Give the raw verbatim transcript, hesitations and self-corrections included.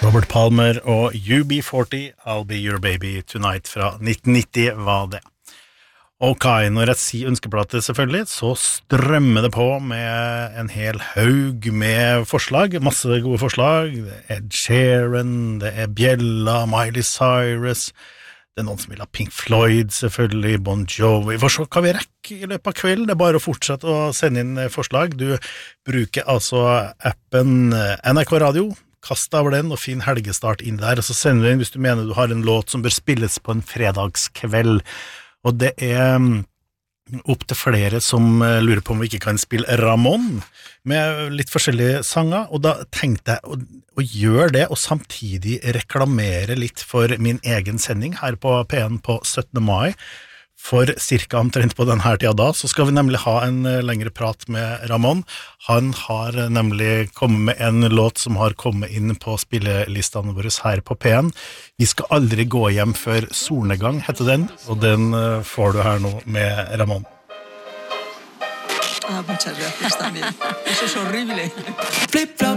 Robert Palmer og U B forty, I'll Be Your Baby Tonight fra nitten nitti var det. Ok, når jeg sier ønskeplate selvfølgelig, så strømmer det på med en hel haug med forslag, masse gode forslag. Det er Ed Sheeran, det er Bjella, Miley Cyrus, det er noen som vil ha Pink Floyd selvfølgelig, Bon Jovi. For så kan vi rekke i løpet av kvelden, det er bare å fortsette å sende inn forslag. Du bruker altså appen N R K Radio, kast deg over den og finn helgestart inn der, og så sender du inn hvis du mener du har en låt som bør spilles på en fredagskveld. Og det er opp til flere som lurer på om vi ikke kan spille Ramón med litt forskjellige sanger, og da tenkte jeg å, å gjøre det og samtidig reklamere litt for min egen sending her på P N på syttende mai. For cirka omtrent på denne tida da, så skal vi nemlig ha en lengre prat med Ramón. Han har nemlig kommet med en låt som har kommet inn på spillelistene våre her på P N. Vi skal aldri gå hjem før solnedgang, heter den, og den får du her nå med Ramón. Ah, muchas gracias también. Eso es horrible. Flip-flop.